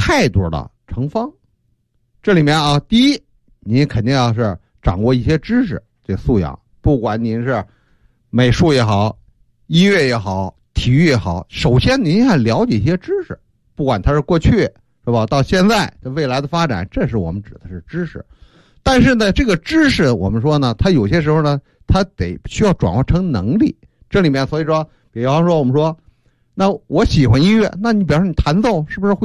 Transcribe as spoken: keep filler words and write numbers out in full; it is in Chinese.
态度的成方。这里面啊，第一，您肯定要是掌握一些知识，这素养，不管您是美术也好，音乐也好，体育也好，首先您要了解一些知识，不管它是过去是吧，到现在的未来的发展，这是我们指的是知识。但是呢，这个知识我们说呢，它有些时候呢，它得需要转化成能力。这里面所以说，比方说我们说，那我喜欢音乐，那你比方说你弹奏是不是会